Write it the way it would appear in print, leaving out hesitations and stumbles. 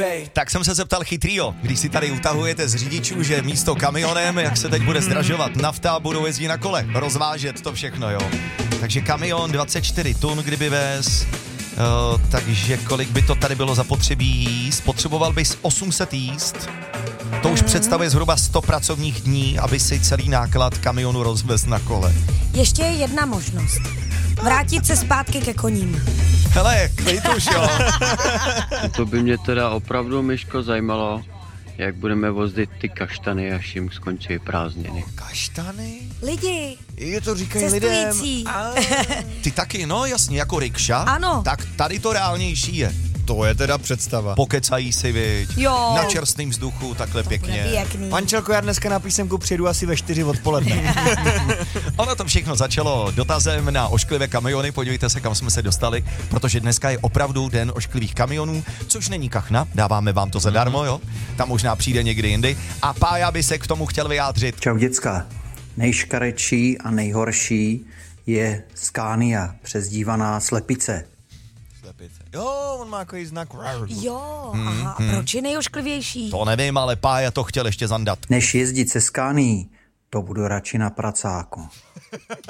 Tak jsem se zeptal chytrýho, když si tady utahujete z řidičů, že místo kamionem, jak se teď bude zdražovat nafta, budou jezdit na kole, rozvážet to všechno, jo. Takže kamion 24 tun, kdyby vez, takže kolik by to tady bylo zapotřebí jíst? Potřeboval bys 800 jíst. To už představuje zhruba 100 pracovních dní, aby si celý náklad kamionu rozvez na kole. Ještě je jedna možnost. Vrátit se zpátky ke koním. Hele, klid už, jo. To by mě teda opravdu, Myško, zajímalo, jak budeme vozit ty kaštany, až jim skončí prázdniny. Kaštany? Lidi, Je to říkají lidem. cestující. Ty taky, no jasně, jako rikša. Ano. Tak tady to reálnější je. To je teda představa. Pokecají si, viď? Jo. Na čerstvém vzduchu, takhle pěkně. Pěkný. Pančelko, já dneska na písemku přijedu asi ve 4 odpoledne. Ono to všechno začalo dotazem na ošklivé kamiony, podívejte se, kam jsme se dostali, protože dneska je opravdu den ošklivých kamionů, což není kachna, dáváme vám to zadarmo, jo? Tam možná přijde někdy jindy. A Pája by se k tomu chtěl vyjádřit. Čau děcka, nejškarečší a nejhorší je Scania, přezdívaná Slepice. Jo, on má takový znak. Jo, aha, a proč je nejošklivější? To nevím, ale Pája to chtěl ještě zandat. Než jezdit se Scanií, to budu radši na pracáku.